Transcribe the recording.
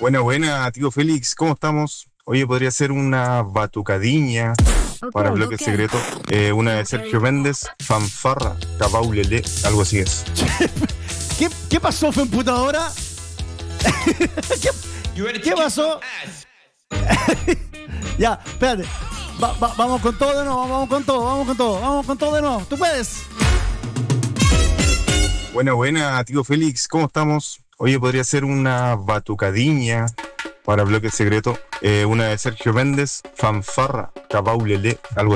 Buena, buena, tío Félix, ¿cómo estamos? Oye, podría ser una batucadiña Ok, para bloque secreto, una de Sergio Méndez, fanfarra, cabaulele, algo así es. ¿Qué pasó, Femputadora? ¿Qué pasó? Ya, espérate. Vamos con todo de nuevo, vamos con todo de nuevo. Tú puedes. Buena, buena, tío Félix, ¿cómo estamos? Oye, podría ser una batucadiña para bloque secreto, una de Sergio Méndez, fanfarra, cabaulele, algo